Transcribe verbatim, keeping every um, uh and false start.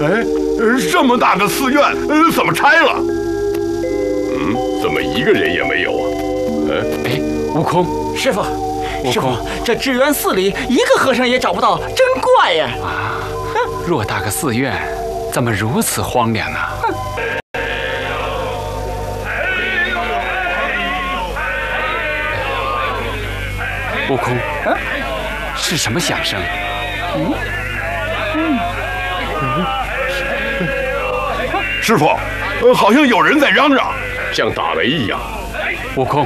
哎，这么大个寺院，怎么拆了？ 嗯，怎么一个人也没有啊？ 哎，悟空， 师傅， 悟空， 这智源寺里一个和尚也找不到，真怪呀！ 啊，偌大个寺院，怎么如此荒凉啊？悟空，啊，是什么响声？嗯嗯嗯，师傅，好像有人在嚷嚷， 像打雷一样。 悟空。